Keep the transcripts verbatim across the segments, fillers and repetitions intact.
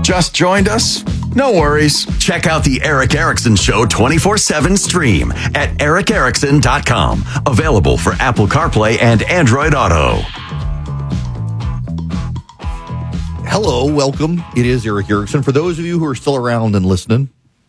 Just joined us? No worries. Check out the Eric Erickson Show twenty-four seven stream at eric erickson dot com. Available for Apple CarPlay and Android Auto. Hello, welcome. It is Eric Erickson. For those of you who are still around and listening,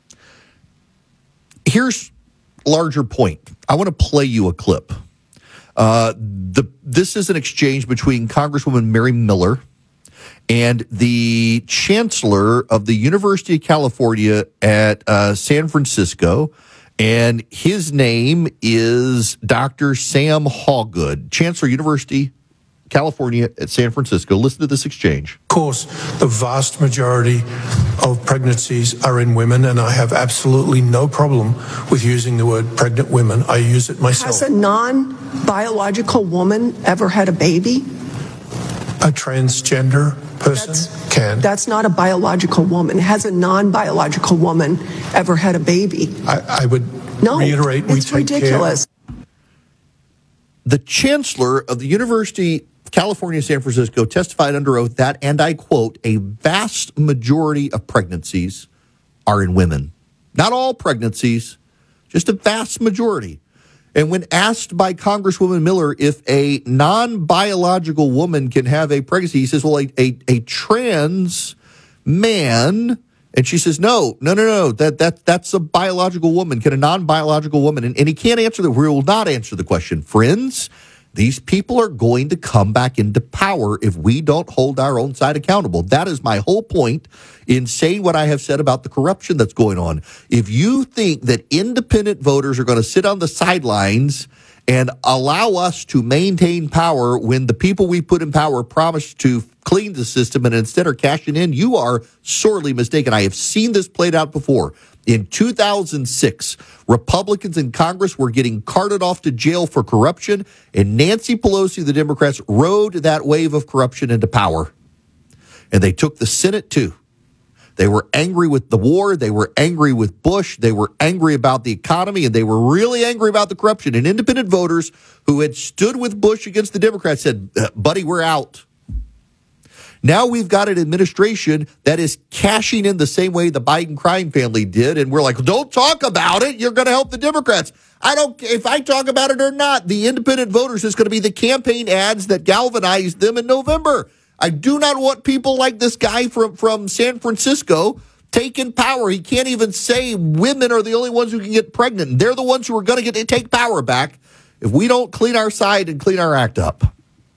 here's a larger point. I want to play you a clip. Uh, the this is an exchange between Congresswoman Mary Miller and the chancellor of the University of California at uh, San Francisco, and his name is Doctor Sam Hawgood, Chancellor, University California at San Francisco. Listen to this exchange. Of course, the vast majority of pregnancies are in women, and I have absolutely no problem with using the word pregnant women. I use it myself. Has a non-biological woman ever had a baby? A transgender person that's, can. That's not a biological woman. Has a non-biological woman ever had a baby? I, I would no, reiterate, we it's take ridiculous. Care. The chancellor of the University of California, San Francisco, testified under oath that, and I quote, a vast majority of pregnancies are in women. Not all pregnancies, just a vast majority. And when asked by Congresswoman Miller if a non-biological woman can have a pregnancy, he says, well, a, a, a trans man, and she says, no, no, no, no, that, that, that's a biological woman. Can a non-biological woman? And, and he can't answer the, we will not answer the question. Friends, these people are going to come back into power if we don't hold our own side accountable. That is my whole point in saying what I have said about the corruption that's going on. If you think that independent voters are going to sit on the sidelines and allow us to maintain power when the people we put in power promised to clean the system and instead are cashing in, you are sorely mistaken. I have seen this played out before. In two thousand six, Republicans in Congress were getting carted off to jail for corruption, and Nancy Pelosi, the Democrats, rode that wave of corruption into power. And they took the Senate, too. They were angry with the war. They were angry with Bush. They were angry about the economy, and they were really angry about the corruption. And independent voters who had stood with Bush against the Democrats said, buddy, we're out. Now we've got an administration that is cashing in the same way the Biden crime family did. And we're like, don't talk about it. You're going to help the Democrats. I don't care if I talk about it or not. The independent voters is going to be the campaign ads that galvanized them in November. I do not want people like this guy from, from San Francisco taking power. He can't even say women are the only ones who can get pregnant. They're the ones who are going to get to take power back if we don't clean our side and clean our act up.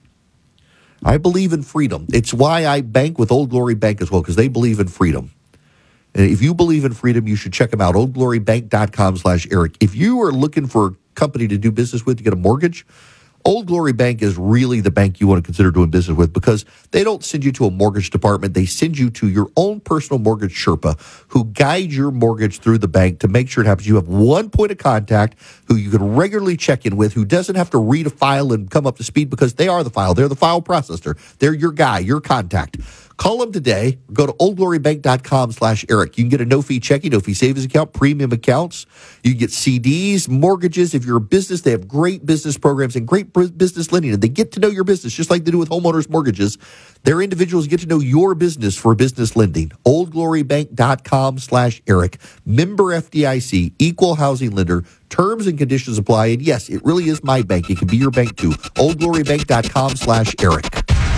I believe in freedom. It's why I bank with Old Glory Bank as well, because they believe in freedom. And if you believe in freedom, you should check them out, old glory bank dot com slash Eric. If you are looking for a company to do business with to get a mortgage, Old Glory Bank is really the bank you want to consider doing business with, because they don't send you to a mortgage department. They send you to your own personal mortgage Sherpa who guides your mortgage through the bank to make sure it happens. You have one point of contact who you can regularly check in with, who doesn't have to read a file and come up to speed, because they are the file. They're the file processor. They're your guy, your contact. Call them today. Go to old glory bank dot com slash Eric. You can get a no-fee checking, no-fee savings account, premium accounts. You can get C Ds, mortgages. If you're a business, they have great business programs and great business lending. And they get to know your business, just like they do with homeowners mortgages. Their individuals get to know your business for business lending. old glory bank dot com slash Eric. Member F D I C, equal housing lender. Terms and conditions apply. And yes, it really is my bank. It can be your bank too. old glory bank dot com slash Eric.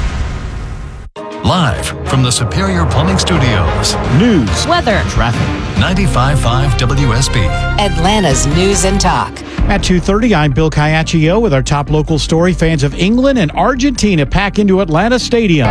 Live from the Superior Plumbing Studios. News, weather, traffic. ninety-five point five W S B. Atlanta's News and Talk. At two thirty, I'm Bill Caiaccio with our top local story. Fans of England and Argentina pack into Atlanta Stadium.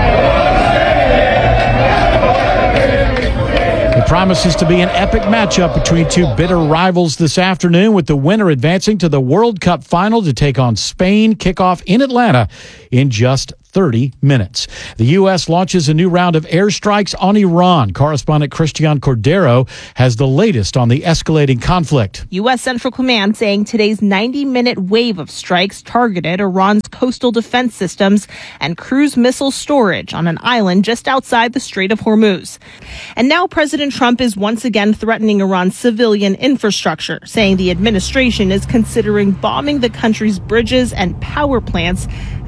It promises to be an epic matchup between two bitter rivals this afternoon, with the winner advancing to the World Cup final to take on Spain. Kickoff in Atlanta in just thirty minutes. The U S launches a new round of airstrikes on Iran. Correspondent Christian Cordero has the latest on the escalating conflict. U S Central Command saying today's ninety-minute wave of strikes targeted Iran's coastal defense systems and cruise missile storage on an island just outside the Strait of Hormuz. And now President Trump is once again threatening Iran's civilian infrastructure, saying the administration is considering bombing the country's bridges and power plants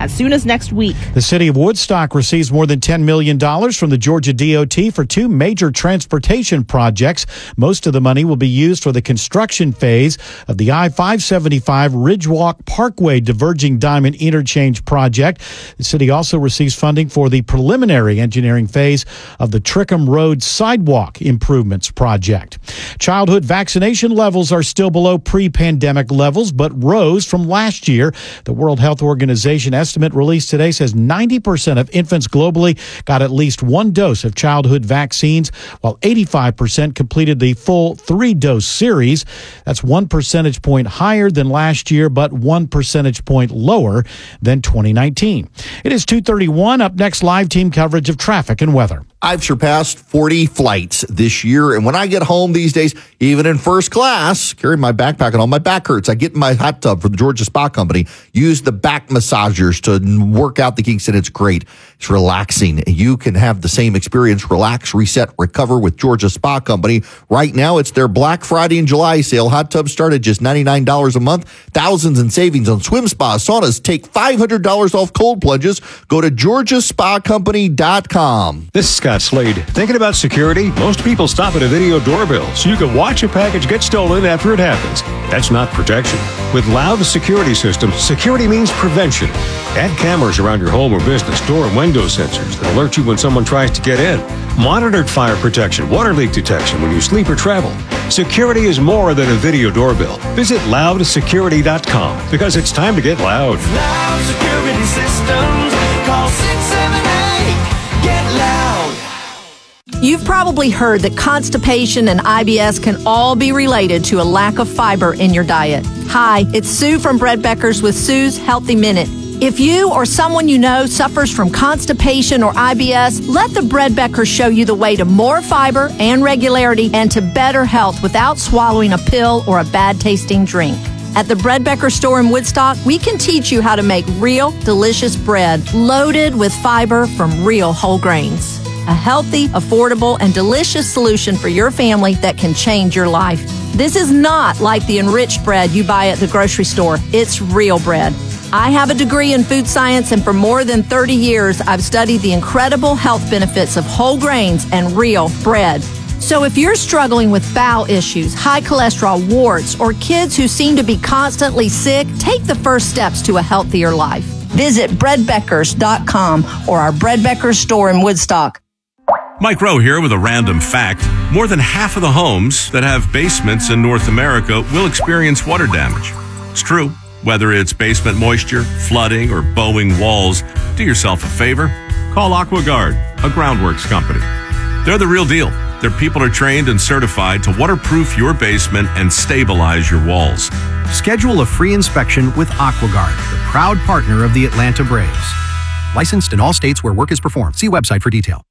as soon as next week. The city of Woodstock receives more than ten million dollars from the Georgia D O T for two major transportation projects. Most of the money will be used for the construction phase of the I five seventy-five Ridgewalk Parkway Diverging Diamond Interchange project. The city also receives funding for the preliminary engineering phase of the Trickham Road Sidewalk Improvements project. Childhood vaccination levels are still below pre-pandemic levels, but rose from last year. The World Health Organization estimate released today says ninety percent of infants globally got at least one dose of childhood vaccines, while eighty-five percent completed the full three-dose series. That's one percentage point higher than last year, but one percentage point lower than twenty nineteen. It is two thirty-one. Up next, live team coverage of traffic and weather. I've surpassed forty flights this year, and when I get home these days, even in first class, carrying my backpack and all my back hurts, I get in my hot tub from the Georgia Spa Company, use the back massagers to work out the kinks, and it's great. It's relaxing. You can have the same experience, relax, reset, recover with Georgia Spa Company. Right now, it's their Black Friday and July sale. Hot tubs start at just ninety-nine dollars a month. Thousands in savings on swim spas, saunas. Take five hundred dollars off cold plunges. Go to georgia spa company dot com. This is Scott Slade. Thinking about security? Most people stop at a video doorbell so you can watch a package get stolen after it happens. That's not protection. With Loud Security Systems, security means prevention. Add cameras around your home or business, door and window sensors that alert you when someone tries to get in. Monitored fire protection, water leak detection when you sleep or travel. Security is more than a video doorbell. Visit loud security dot com because it's time to get loud. Loud Security Systems. Call six seven eight. Get loud. You've probably heard that constipation and I B S can all be related to a lack of fiber in your diet. Hi, it's Sue from Bread Beckers with Sue's Healthy Minute. If you or someone you know suffers from constipation or I B S, let the Bread Beckers show you the way to more fiber and regularity and to better health without swallowing a pill or a bad-tasting drink. At the Bread Becker store in Woodstock, we can teach you how to make real, delicious bread loaded with fiber from real whole grains. A healthy, affordable, and delicious solution for your family that can change your life. This is not like the enriched bread you buy at the grocery store. It's real bread. I have a degree in food science, and for more than thirty years, I've studied the incredible health benefits of whole grains and real bread. So if you're struggling with bowel issues, high cholesterol, warts, or kids who seem to be constantly sick, take the first steps to a healthier life. Visit bread beckers dot com or our Bread Beckers store in Woodstock. Mike Rowe here with a random fact. More than half of the homes that have basements in North America will experience water damage. It's true. Whether it's basement moisture, flooding, or bowing walls, do yourself a favor. Call AquaGuard, a groundworks company. They're the real deal. Their people are trained and certified to waterproof your basement and stabilize your walls. Schedule a free inspection with AquaGuard, the proud partner of the Atlanta Braves. Licensed in all states where work is performed. See website for detail.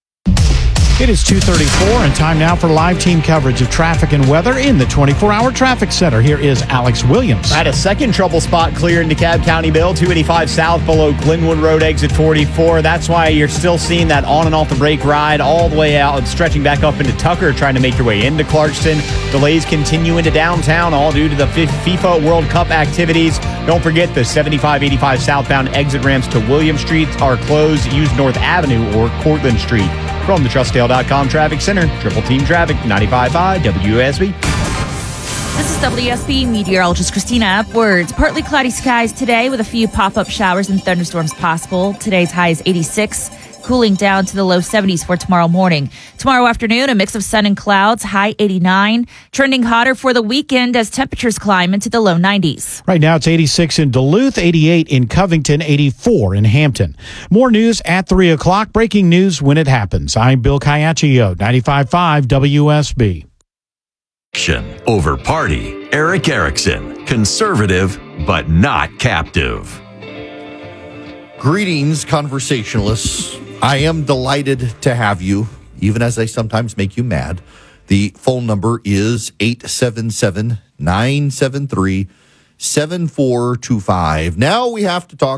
It is two thirty-four and time now for live team coverage of traffic and weather in the twenty-four hour traffic center. Here is Alex Williams. I had a second trouble spot clear in DeKalb County, Bill. two eighty-five south below Glenwood Road, exit forty-four. That's why you're still seeing that on and off the brake ride all the way out, stretching back up into Tucker, trying to make your way into Clarkston. Delays continue into downtown, all due to the FIFA World Cup activities. Don't forget the seventy-five eighty-five southbound exit ramps to William Street are closed. Use North Avenue or Cortlandt Street. From the Trustdale dot com Traffic Center, Triple Team Traffic, ninety-five point five W S B. This is W S B meteorologist Christina Upwards. Partly cloudy skies today with a few pop-up showers and thunderstorms possible. Today's high is eighty-six, cooling down to the low seventies for tomorrow morning. Tomorrow afternoon, a mix of sun and clouds, high eighty-nine. Trending hotter for the weekend as temperatures climb into the low nineties. Right now, it's eighty-six in Duluth, eighty-eight in Covington, eighty-four in Hampton. More news at three o'clock. Breaking news when it happens. I'm Bill Caiaccio, ninety-five point five W S B. Over party. Eric Erickson. Conservative, but not captive. Greetings, conversationalists. I am delighted to have you, even as I sometimes make you mad. The phone number is eight seven seven, nine seven three, seven four two five. Now we have to talk